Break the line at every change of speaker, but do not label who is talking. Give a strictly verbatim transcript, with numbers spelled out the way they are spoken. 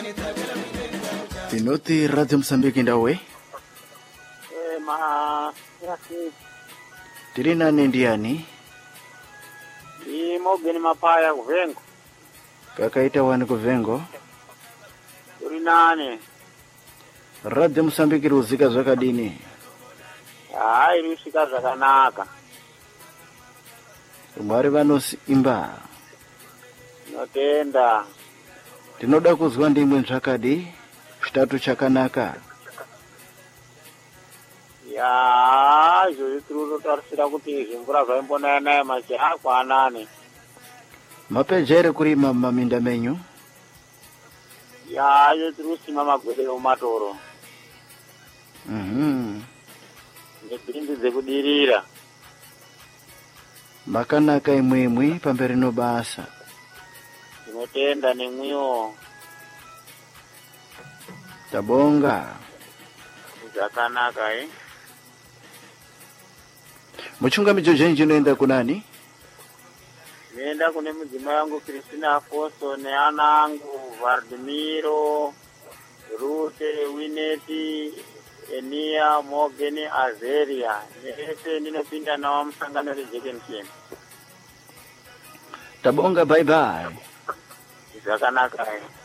Tinoti Radio Msambiki ndawe?
Eh, ma... Yaki.
Tiri nani ndiani?
Ni Mogeni Mapaya kuvengo.
Kakaita wani kuvengo?
Turi nani?
Radio Msambiki ruzika zvakadini?
Hai, rusika zvakanaka.
Mwari vanosi imba.
Notenda.
Tinoda kuzwa ndimwe zvakadi? Chitatu chakanaka.
Ya, izvo tiri kutarisira kuti zvimvura zvaimbonaya naya majaha kwanani.
Mapejere kurima maminda menyu?
Ya, izvo tiri kusima magwede mumatoro.
Mhm.
Nebhindi dzekudirira.
Makanaka imwimwi pamberi no basa.
Tinotenda nemwiwo.
Tabonga.
Zvakanaka, eh?
Muchunga mijojenji inoenda kunani?
Nenda kune mudzimai wangu Christina Afoso neana angu Vardimiro, Rute, Wineti, Enia, Mogeni, Azeria. Nese ndinopinda nawo musangano rejekensheni.
Tabonga, bye bye.
Zvakanaka, eh?